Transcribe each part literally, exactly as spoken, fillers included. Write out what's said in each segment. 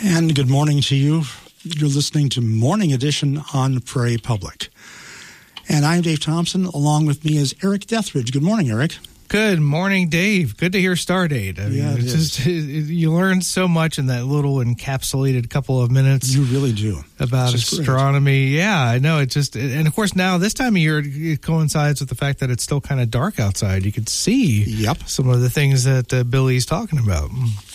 And good morning to you. You're listening to Morning Edition on Prairie Public. And I'm Dave Thompson. Along with me is Eric Dethridge. Good morning, Eric. Good morning, Dave. Good to hear Stardate. I mean, yeah, it it's is. just, it, you learn so much in that little encapsulated couple of minutes. You really do. About astronomy. Great. Yeah, I know. It just, and of course, now this time of year, it coincides with the fact that it's still kind of dark outside. You could see yep. some of the things that uh, Billy's talking about.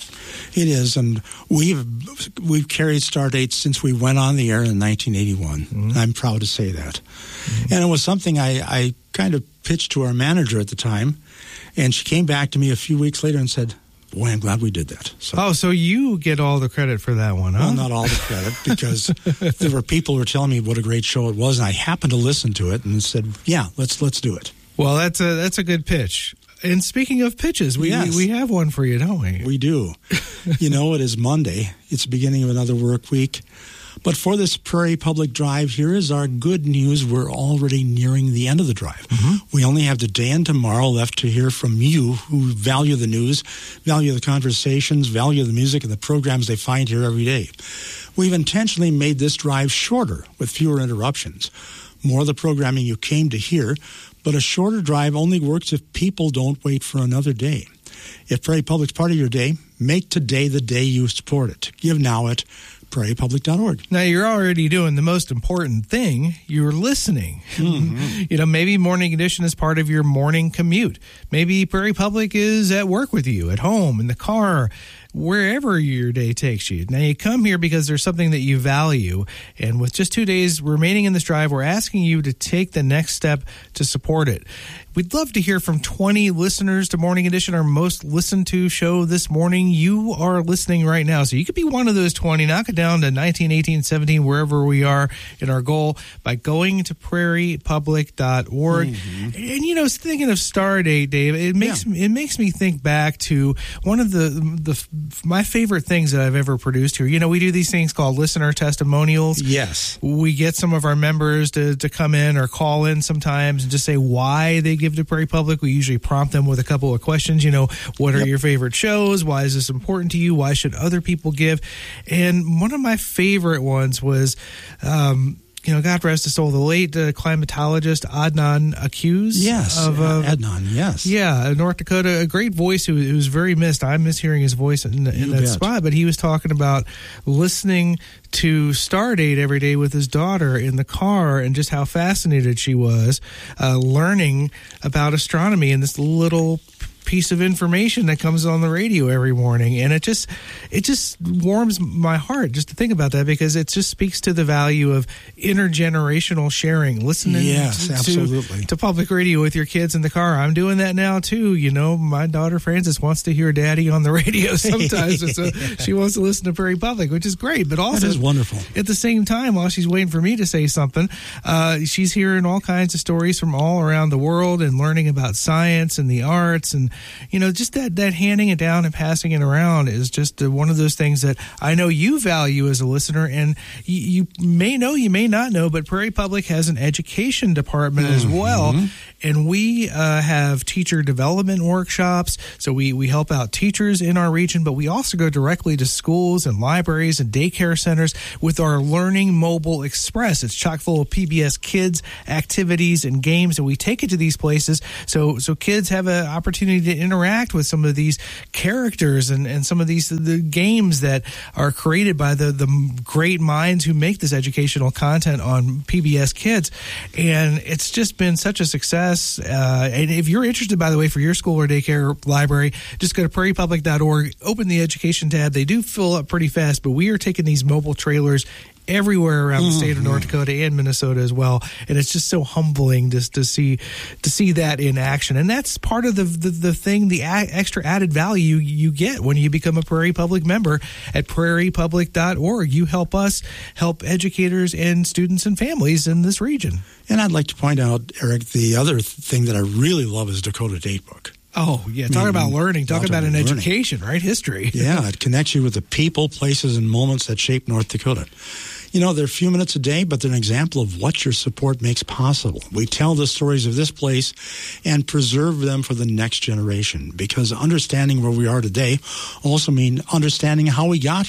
It is, and we've we've carried Stardate since we went on the air in nineteen eighty-one. Mm-hmm. I'm proud to say that. Mm-hmm. And it was something I, I kind of pitched to our manager at the time, and she came back to me a few weeks later and said, boy, I'm glad we did that. So, oh, so you get all the credit for that one, huh? Well, not all the credit, because there were people who were telling me what a great show it was, and I happened to listen to it and said, yeah, let's let's do it. Well, that's a that's a good pitch. And speaking of pitches, we yes. we have one for you, don't we? We do. You know, it is Monday. It's the beginning of another work week. But for this Prairie Public Drive, here is our good news. We're already nearing the end of the drive. Mm-hmm. We only have today and tomorrow left to hear from you who value the news, value the conversations, value the music and the programs they find here every day. We've intentionally made this drive shorter with fewer interruptions. More of the programming you came to hear, but a shorter drive only works if people don't wait for another day. If Prairie Public's part of your day, make today the day you support it. Give now at prairie public dot org. Now, you're already doing the most important thing. You're listening. Mm-hmm. You know, maybe Morning Edition is part of your morning commute. Maybe Prairie Public is at work with you, at home, in the car, wherever your day takes you. Now, you come here because there's something that you value, and with just two days remaining in this drive, we're asking you to take the next step to support it. We'd love to hear from twenty listeners to Morning Edition, our most listened to show this morning. You are listening right now, so you could be one of those twenty. Knock it down to nineteen, eighteen, seventeen, wherever we are in our goal by going to prairie public dot org. Mm-hmm. And, you know, thinking of Stardate, Dave, it makes yeah. it makes me think back to one of the the my favorite things that I've ever produced here. You know, we do these things called listener testimonials. Yes. We get some of our members to, to come in or call in sometimes and just say why they give to Prairie Public. We usually prompt them with a couple of questions. You know, what are yep. your favorite shows? Why is this important to you? Why should other people give? And one of my favorite ones was, um, you know, God rest his soul, the late uh, climatologist Adnan Akuz. Yes, of, uh, uh, Adnan, yes. Yeah, North Dakota, a great voice who, who was very missed. I miss hearing his voice in, in that bet. spot, but he was talking about listening to Stardate every day with his daughter in the car and just how fascinated she was uh, learning about astronomy in this little piece of information that comes on the radio every morning. And it just it just warms my heart just to think about that, because it just speaks to the value of intergenerational sharing, listening yes, to, absolutely. to public radio with your kids in the car. I'm doing that now too. You know, my daughter Frances wants to hear Daddy on the radio sometimes, and so she wants to listen to Prairie Public, which is great. But also, that is wonderful. At the same time, while she's waiting for me to say something, uh, she's hearing all kinds of stories from all around the world and learning about science and the arts. And you know, just that, that handing it down and passing it around is just uh, one of those things that I know you value as a listener. And you, you may know, you may not know, but Prairie Public has an education department mm-hmm. as well. And we uh, have teacher development workshops. So we, we help out teachers in our region, but we also go directly to schools and libraries and daycare centers with our Learning Mobile Express. It's chock full of P B S Kids activities and games, and we take it to these places so so kids have an opportunity to interact with some of these characters and, and some of these the games that are created by the, the great minds who make this educational content on P B S Kids. And it's just been such a success. Uh, and if you're interested, by the way, for your school or daycare or library, just go to prairie public dot org, open the education tab. They do fill up pretty fast, but we are taking these mobile trailers everywhere around the state of North Dakota and Minnesota as well, and it's just so humbling just to see to see that in action. And that's part of the the, the thing, the a- extra added value you get when you become a Prairie Public member at prairie public dot org. You help us help educators and students and families in this region. And I'd like to point out, Eric, the other thing that I really love is Dakota Datebook. Oh, yeah. Talk I mean, about learning. Talk about an learning. education, right? History. Yeah, it connects you with the people, places, and moments that shape North Dakota. You know, they're a few minutes a day, but they're an example of what your support makes possible. We tell the stories of this place and preserve them for the next generation, because understanding where we are today also means understanding how we got here.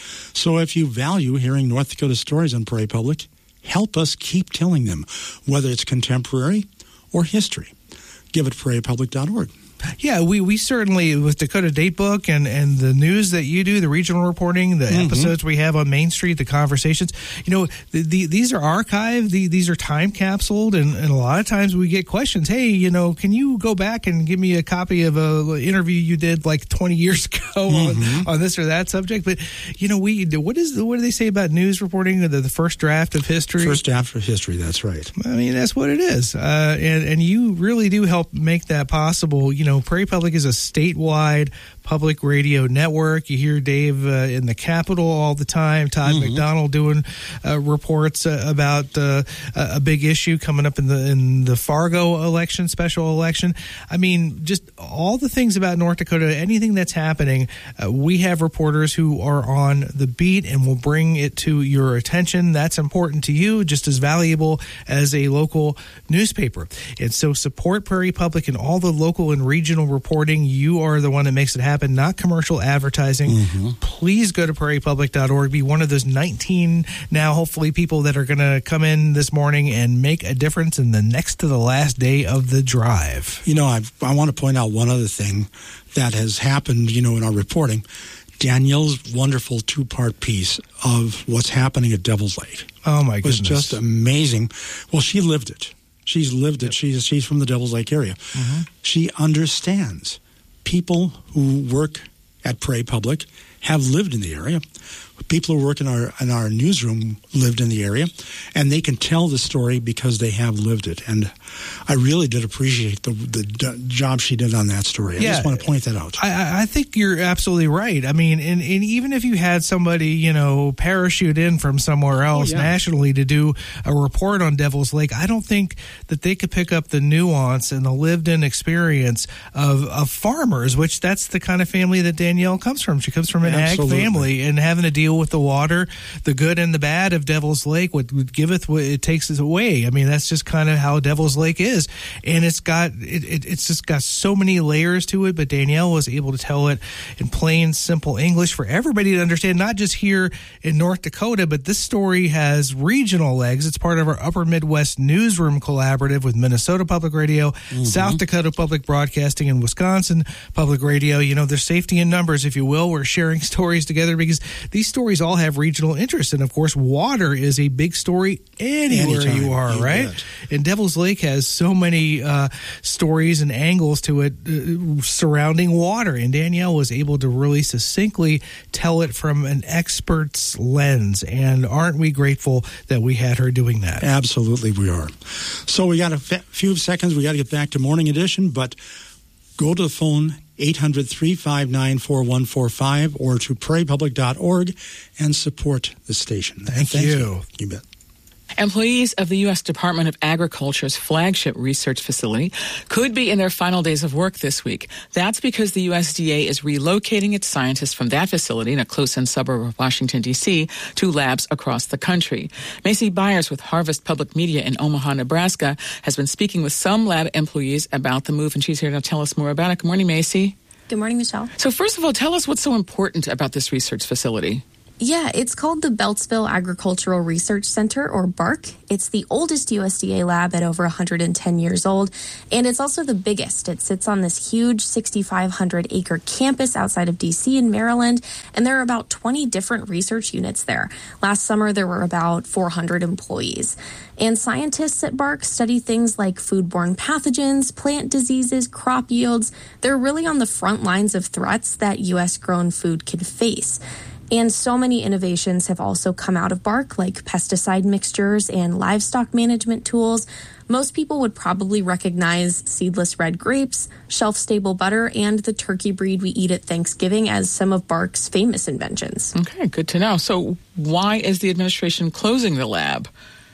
So if you value hearing North Dakota stories on Prairie Public, help us keep telling them, whether it's contemporary or history. Give it prairie public dot org. Yeah, we, we certainly, with Dakota Datebook and, and the news that you do, the regional reporting, the mm-hmm. episodes we have on Main Street, the conversations, you know, the, the, these are archived, the, these are time capsuled, and, and a lot of times we get questions, hey, you know, can you go back and give me a copy of a interview you did like twenty years ago mm-hmm. on, on this or that subject? But, you know, we what is what do they say about news reporting, the, the first draft of history? First draft of history, that's right. I mean, that's what it is. Uh, and, and you really do help make that possible. You know, Prairie Public is a statewide public radio network. You hear Dave uh, in the Capitol all the time, Todd mm-hmm. McDonald doing uh, reports uh, about uh, a big issue coming up in the in the Fargo election, special election. I mean, just all the things about North Dakota, anything that's happening, uh, we have reporters who are on the beat and will bring it to your attention. That's important to you, just as valuable as a local newspaper. And so support Prairie Public and all the local and regional reporting. You are the one that makes it happen, not commercial advertising. Mm-hmm. Please go to prairie public dot org. Be one of those nineteen now, hopefully, people that are going to come in this morning and make a difference in the next to the last day of the drive. You know, I've, I want to point out one other thing that has happened, you know, in our reporting. Danielle's wonderful two-part piece of what's happening at Devil's Lake. Oh, my goodness. Was just amazing. Well, she lived it. She's lived it. Yep. She's she's from the Devil's Lake area. Mm-hmm. She understands. People who work at Prairie Public have lived in the area. People who work in our in our newsroom lived in the area, and they can tell the story because they have lived it. And I really did appreciate the the d- job she did on that story. I yeah, just want to point that out. I, I think you're absolutely right. I mean, and, and even if you had somebody, you know, parachute in from somewhere else oh, yeah. nationally to do a report on Devil's Lake, I don't think that they could pick up the nuance and the lived-in experience of, of farmers, which that's the kind of family that Danielle comes from. She comes from an absolutely. ag family, and having to deal with the water, the good and the bad of Devil's Lake, what, what giveth, what it takes us away. I mean, that's just kind of how Devil's Lake is, and it's got it, it, it's just got so many layers to it. But Danielle was able to tell it in plain, simple English for everybody to understand, not just here in North Dakota, but this story has regional legs. It's part of our Upper Midwest Newsroom Collaborative with Minnesota Public Radio, mm-hmm. South Dakota Public Broadcasting, and Wisconsin Public Radio. You know, there's safety in numbers, if you will. We're sharing stories together because these stories all have regional interest. And, of course, water is a big story anywhere Anytime. you are, you right? Bet. And Devil's Lake has so many uh, stories and angles to it uh, surrounding water. And Danielle was able to really succinctly tell it from an expert's lens. And aren't we grateful that we had her doing that? Absolutely we are. So we got a f- few seconds. We got to get back to Morning Edition, but go to the phone, eight hundred, three five nine, four one four five, or to prairie public dot org and support the station. Thank, Thank you. you. You bet. Employees of the U S Department of Agriculture's flagship research facility could be in their final days of work this week. That's because the U S D A is relocating its scientists from that facility in a close-in suburb of Washington, D C to labs across the country. Macy Byers with Harvest Public Media in Omaha, Nebraska, has been speaking with some lab employees about the move, and she's here to tell us more about it. Good morning, Macy. Good morning, Michelle. So first of all, tell us what's so important about this research facility. Yeah, it's called the Beltsville Agricultural Research Center, or BARC. It's the oldest U S D A lab at over one hundred ten years old, and it's also the biggest. It sits on this huge six thousand five hundred acre campus outside of D C in Maryland, and there are about twenty different research units there. Last summer, there were about four hundred employees. And scientists at BARC study things like foodborne pathogens, plant diseases, crop yields. They're really on the front lines of threats that U S-grown food can face. And so many innovations have also come out of BARC, like pesticide mixtures and livestock management tools. Most people would probably recognize seedless red grapes, shelf-stable butter, and the turkey breed we eat at Thanksgiving as some of BARC's famous inventions. Okay, good to know. So why is the administration closing the lab?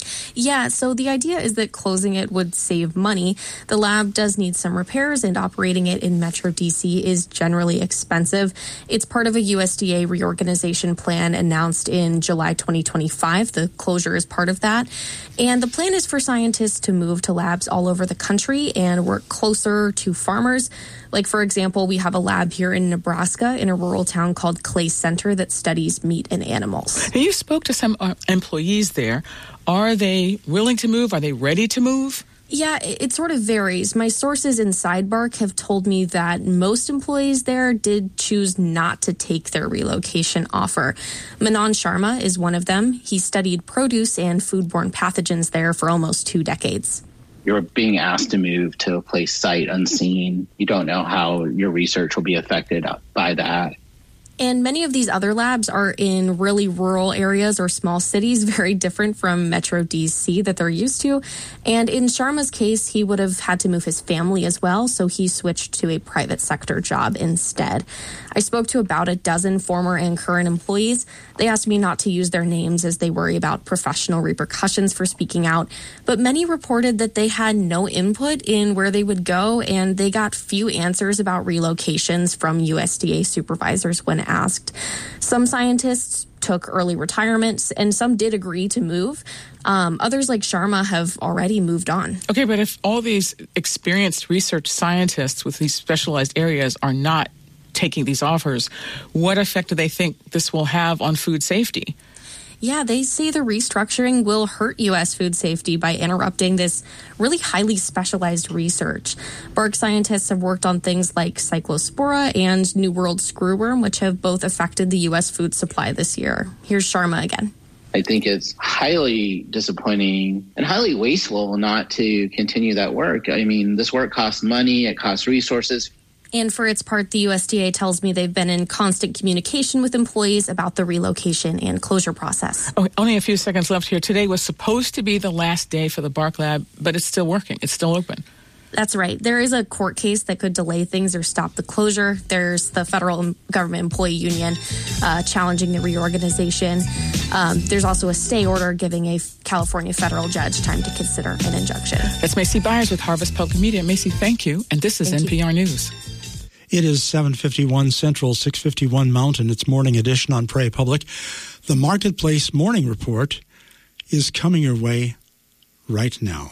Yeah, so the idea is that closing it would save money. The lab does need some repairs, and operating it in Metro D C is generally expensive. It's part of a U S D A reorganization plan announced in July twenty twenty-five. The closure is part of that. And the plan is for scientists to move to labs all over the country and work closer to farmers. Like, for example, we have a lab here in Nebraska in a rural town called Clay Center that studies meat and animals. You spoke to some uh, employees there. Are they willing to move? Are they ready to move? Yeah, it sort of varies. My sources inside Bark have told me that most employees there did choose not to take their relocation offer. Manan Sharma is one of them. He studied produce and foodborne pathogens there for almost two decades. You're being asked to move to a place sight unseen. You don't know how your research will be affected by that. And many of these other labs are in really rural areas or small cities, very different from Metro D C that they're used to. And in Sharma's case, he would have had to move his family as well, so he switched to a private sector job instead. I spoke to about a dozen former and current employees. They asked me not to use their names as they worry about professional repercussions for speaking out. But many reported that they had no input in where they would go, and they got few answers about relocations from U S D A supervisors when asked. Some scientists took early retirements, and some did agree to move. Um, others, like Sharma, have already moved on. Okay, but if all these experienced research scientists with these specialized areas are not taking these offers, what effect do they think this will have on food safety? Yeah, they say the restructuring will hurt U S food safety by interrupting this really highly specialized research. Bark scientists have worked on things like Cyclospora and New World screwworm, which have both affected the U S food supply this year. Here's Sharma again. I think it's highly disappointing and highly wasteful not to continue that work. I mean, this work costs money, it costs resources. And for its part, the U S D A tells me they've been in constant communication with employees about the relocation and closure process. Oh, only a few seconds left here. Today was supposed to be the last day for the Bark Lab, but it's still working. It's still open. That's right. There is a court case that could delay things or stop the closure. There's the federal government employee union uh, challenging the reorganization. Um, there's also a stay order giving a California federal judge time to consider an injunction. That's Macy Byers with Harvest Public Media. Macy, thank you. And this is Thank N P R you. News. It is seven fifty-one Central, six fifty-one Mountain. It's Morning Edition on Prairie Public. The Marketplace Morning Report is coming your way right now.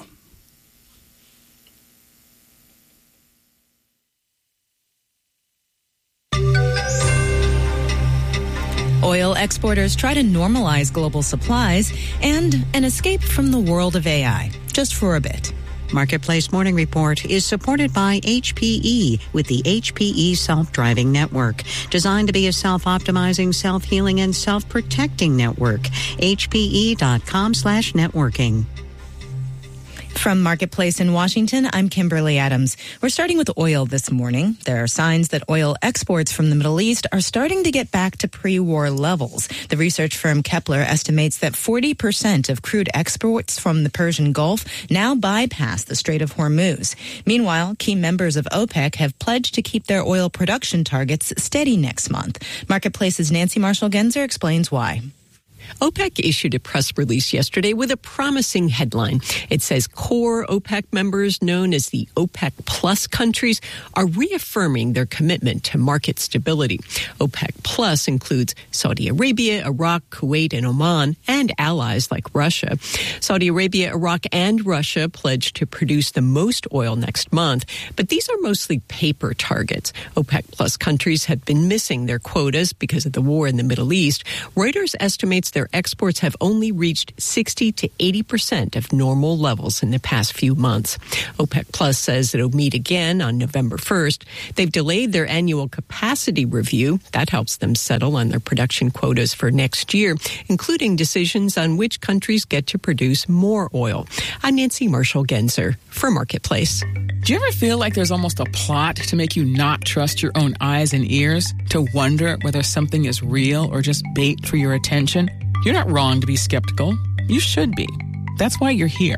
Oil exporters try to normalize global supplies and an escape from the world of A I, just for a bit. Marketplace Morning Report is supported by H P E with the H P E Self-Driving Network, designed to be a self-optimizing, self-healing, and self-protecting network. H P E dot com slash networking. From Marketplace in Washington, I'm Kimberly Adams. We're starting with oil this morning. There are signs that oil exports from the Middle East are starting to get back to pre-war levels. The research firm Kepler estimates that forty percent of crude exports from the Persian Gulf now bypass the Strait of Hormuz. Meanwhile, key members of OPEC have pledged to keep their oil production targets steady next month. Marketplace's Nancy Marshall-Genzer explains why. OPEC issued a press release yesterday with a promising headline. It says core OPEC members, known as the OPEC Plus countries, are reaffirming their commitment to market stability. OPEC Plus includes Saudi Arabia, Iraq, Kuwait, and Oman, and allies like Russia. Saudi Arabia, Iraq, and Russia pledged to produce the most oil next month, but these are mostly paper targets. OPEC Plus countries have been missing their quotas because of the war in the Middle East. Reuters estimates their exports have only reached sixty to eighty percent of normal levels in the past few months. OPEC Plus says it'll meet again on November first. They've delayed their annual capacity review. That helps them settle on their production quotas for next year, including decisions on which countries get to produce more oil. I'm Nancy Marshall-Genzer for Marketplace. Do you ever feel like there's almost a plot to make you not trust your own eyes and ears, to wonder whether something is real or just bait for your attention? You're not wrong to be skeptical. You should be. That's why you're here.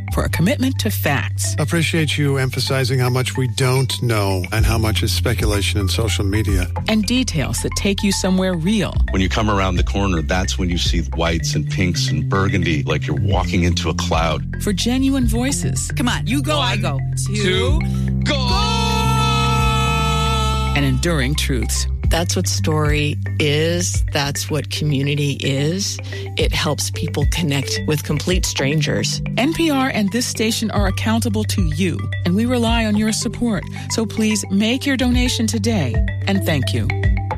for a commitment to facts. Appreciate you emphasizing how much we don't know and how much is speculation in social media. And details that take you somewhere real. When you come around the corner, that's when you see whites and pinks and burgundy like you're walking into a cloud. For genuine voices. Come on, you go, One, I go. Two, go! And enduring truths. That's what story is. That's what community is. It helps people connect with complete strangers. N P R and this station are accountable to you, and we rely on your support. So please make your donation today, and thank you.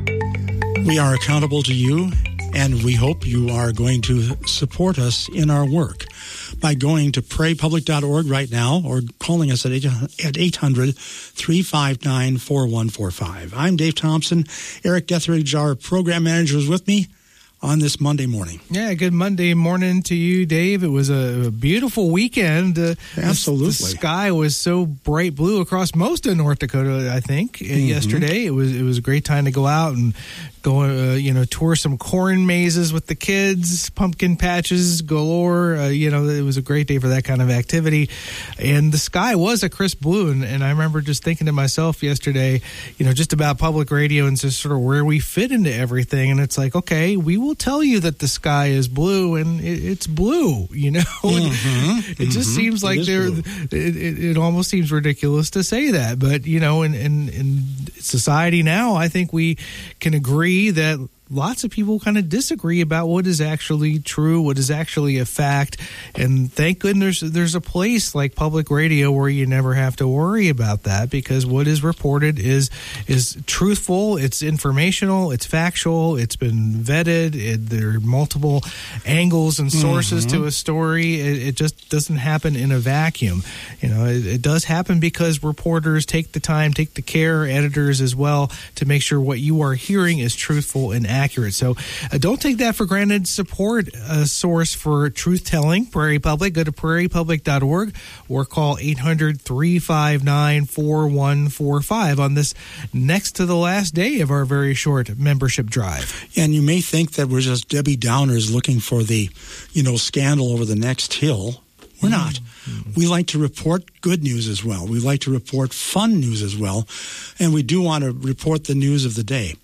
We are accountable to you, and we hope you are going to support us in our work by going to pray public dot org right now or calling us at eight hundred, three five nine, four one four five. I'm Dave Thompson. Eric Detheridge, our program manager, is with me on this Monday morning. Yeah, good Monday morning to you, Dave. It was a beautiful weekend. Uh, Absolutely. The, the sky was so bright blue across most of North Dakota, I think, mm-hmm. yesterday. It was it was a great time to go out and go, uh, you know, tour some corn mazes with the kids, pumpkin patches galore. Uh, you know, it was a great day for that kind of activity. And the sky was a crisp blue. And, and I remember just thinking to myself yesterday, you know, just about public radio and just sort of where we fit into everything. And it's like, okay, we will tell you that the sky is blue, and it, it's blue, you know. Mm-hmm. It just mm-hmm. seems like there. It, it, it almost seems ridiculous to say that. But, you know, in, in, in society now, I think we can agree that lots of people kind of disagree about what is actually true, what is actually a fact. And thank goodness there's a place like public radio where you never have to worry about that, because what is reported is is truthful, it's informational, it's factual, it's been vetted, it, there are multiple angles and sources mm-hmm. to a story. It, it just doesn't happen in a vacuum. You know, it, it does happen because reporters take the time, take the care, editors as well, to make sure what you are hearing is truthful and accurate. Accurate. So uh, don't take that for granted. Support a source for truth-telling, Prairie Public. Go to prairie public dot org or call eight hundred, three five nine, four one four five on this next to the last day of our very short membership drive. And you may think that we're just Debbie Downers looking for the, you know, scandal over the next hill. We're not. Mm-hmm. We like to report good news as well. We like to report fun news as well. And we do want to report the news of the day.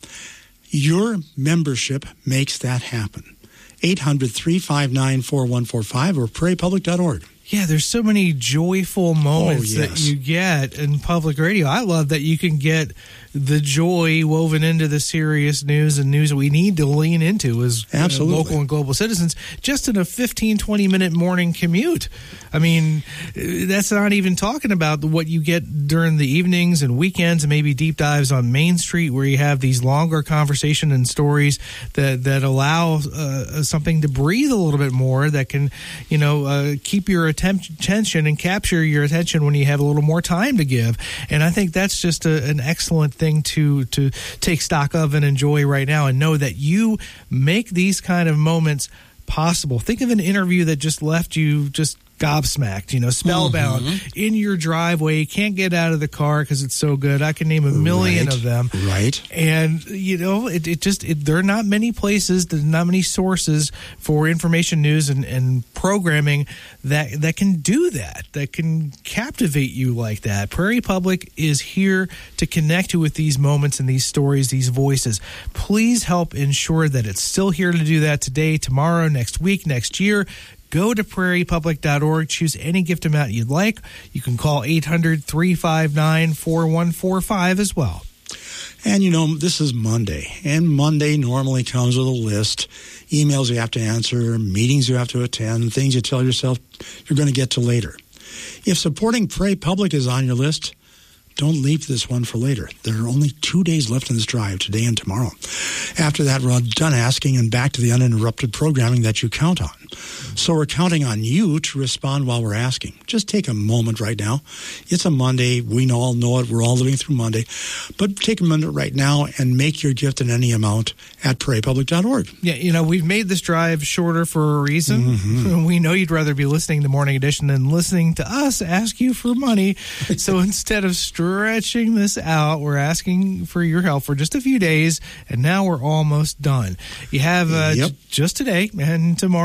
Your membership makes that happen. eight hundred, three five nine, four one four five or prairie public dot org. Yeah, there's so many joyful moments oh, yes. that you get in public radio. I love that you can get the joy woven into the serious news and news that we need to lean into as uh, local and global citizens just in a fifteen, twenty minute morning commute. I mean, that's not even talking about what you get during the evenings and weekends and maybe deep dives on Main Street where you have these longer conversation and stories that, that allow uh, something to breathe a little bit more, that can, you know, uh, keep your attention and capture your attention when you have a little more time to give. And I think that's just a, an excellent thing to to take stock of and enjoy right now, and know that you make these kind of moments possible. Think of an interview that just left you just gobsmacked, you know, spellbound mm-hmm. in your driveway. You can't get out of the car because it's so good. I can name a million right. of them. Right. And, you know, it, it just, it, there are not many places, there's not many sources for information, news, and, and programming that, that can do that, that can captivate you like that. Prairie Public is here to connect you with these moments and these stories, these voices. Please help ensure that it's still here to do that today, tomorrow, next week, next year. Go to prairie public dot org. Choose any gift amount you'd like. You can call eight hundred, three five nine, four one four five as well. And, you know, this is Monday, and Monday normally comes with a list, emails you have to answer, meetings you have to attend, things you tell yourself you're going to get to later. If supporting Prairie Public is on your list, don't leave this one for later. There are only two days left in this drive, today and tomorrow. After that, we're done asking and back to the uninterrupted programming that you count on. So we're counting on you to respond while we're asking. Just take a moment right now. It's a Monday. We all know it. We're all living through Monday. But take a minute right now and make your gift in any amount at prairie public dot org. Yeah, you know, we've made this drive shorter for a reason. Mm-hmm. We know you'd rather be listening to Morning Edition than listening to us ask you for money. So instead of stretching this out, we're asking for your help for just a few days, and now we're almost done. You have uh, yep. j- just today and tomorrow left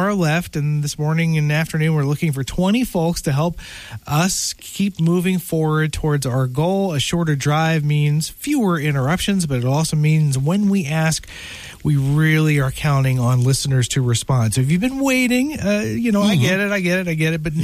left, and this morning and afternoon we're looking for twenty folks to help us keep moving forward towards our goal. A shorter drive means fewer interruptions, but it also means when we ask, we really are counting on listeners to respond. So if you've been waiting, uh, you know, mm-hmm. I get it, I get it, I get it, but